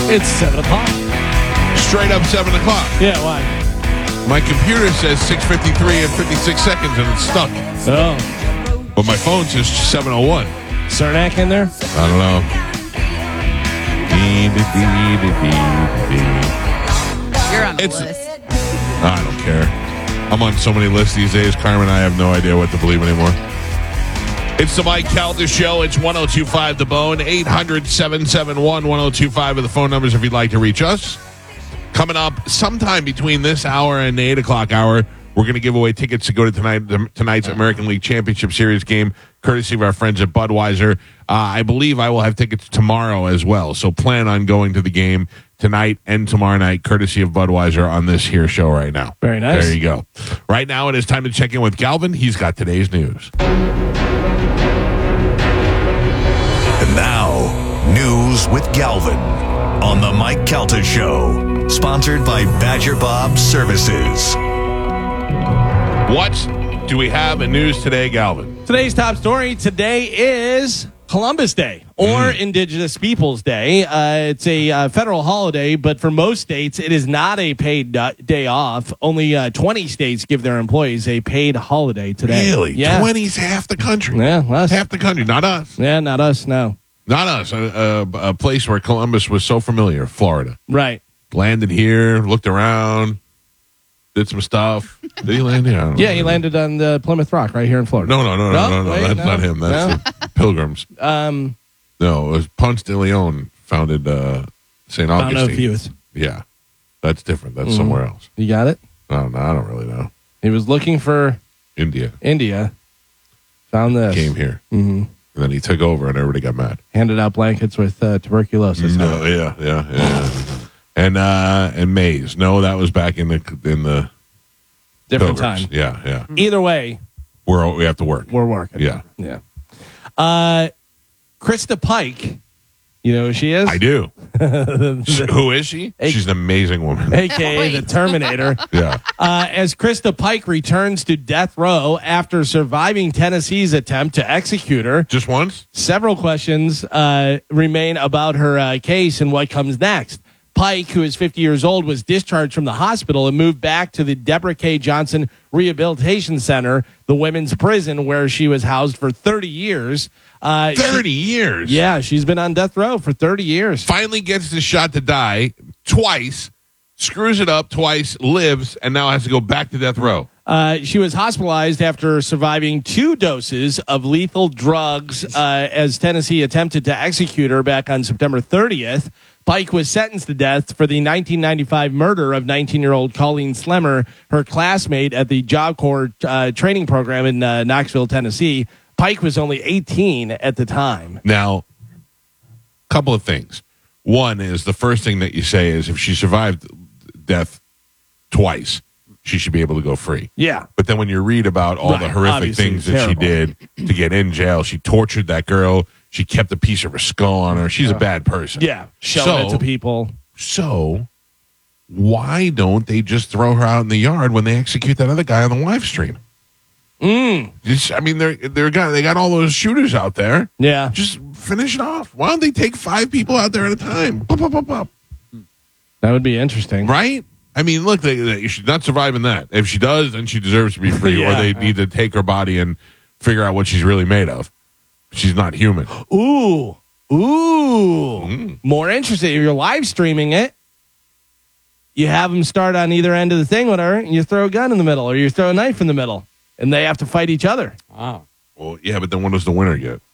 It's 7 o'clock. Straight up 7 o'clock. Yeah, why? My computer says 6:53 and 56 seconds, and it's stuck. Oh. But my phone says 7:01. Cernak in there? I don't know. You're on the It's- list. I don't care. I'm on so many lists these days, Carmen. I have no idea what to believe anymore. It's the Mike Calta Show. It's 1025 The Bone. 800-771-1025 are the phone numbers if you'd like to reach us. Coming up sometime between this hour and the 8 o'clock hour, we're going to give away tickets to go to tonight's American League Championship Series game, courtesy of our friends at Budweiser. I believe I will have tickets tomorrow as well, so plan on going to the game tonight and tomorrow night, courtesy of Budweiser on this here show right now. Very nice. There you go. Right now, it is time to check in with Galvin. He's got today's news. And now, news with Galvin on the Mike Calta Show, sponsored by Badger Bob Services. What do we have in news today, Galvin? Today's top story today is Columbus Day, or Indigenous Peoples Day. It's a federal holiday, but for most states, it is not a paid day off. Only 20 states give their employees a paid holiday today. Really? Yeah. 20's half the country. Yeah, us. Half the country, not us. Yeah, not us, no. Not us. A place where Columbus was so familiar, Florida. Right. Landed here, looked around, did some stuff. Did he land here? I don't know. Yeah, he landed on the Plymouth Rock right here in Florida. No. Wait, That's no. not him. That's the Pilgrims. No, it was Ponce de Leon founded St. I don't know if Augustine. he was. Yeah, that's different. That's somewhere else. You got it? I don't know. I don't really know. He was looking for India India. Found this. came here, and then he took over, and everybody got mad. Handed out blankets with tuberculosis. No, yeah. And maize. No, that was back in the Different Pilgrims. time. Yeah. Either way, We have to work. we're working. Yeah. Yeah. Krista Pike, you know who she is? I do. Who is she? She's an amazing woman. AKA the Terminator. Yeah. As Krista Pike returns to death row after surviving Tennessee's attempt to execute her, Just once? several questions remain about her case and what comes next. Pike, who is 50 years old, was discharged from the hospital and moved back to the Deborah K. Johnson Rehabilitation Center, the women's prison, where she was housed for 30 years. 30 years? Yeah, she's been on death row for 30 years. Finally gets the shot to die twice, screws it up twice, lives, and now has to go back to death row. She was hospitalized after surviving 2 doses of lethal drugs as Tennessee attempted to execute her back on September 30th. Pike was sentenced to death for the 1995 murder of 19-year-old Colleen Slemmer, her classmate at the Job Corps training program in Knoxville, Tennessee. Pike was only 18 at the time. Now, a couple of things. One is the first thing that you say is if she survived death twice, she should be able to go free. Yeah. But then when you read about all the Right, horrific obviously, things that she terrible. did to get in jail, she tortured that girl. She kept a piece of her skull on her. She's a bad person. Yeah. Showing it to people. So why don't they just throw her out in the yard when they execute that other guy on the live stream? I mean, they got all those shooters out there. Yeah. Just finish it off. Why don't they take 5 people out there at a time? Pop, pop, pop, pop. That would be interesting. Right? I mean, look, she's not surviving that. If she does, then she deserves to be free, Yeah. or they need to take her body and figure out what she's really made of. She's not human. Ooh. More interesting. If you're live streaming it, you have them start on either end of the thing with her, and you throw a gun in the middle, or you throw a knife in the middle, and they have to fight each other. Wow. Well, yeah, but then when does the winner get?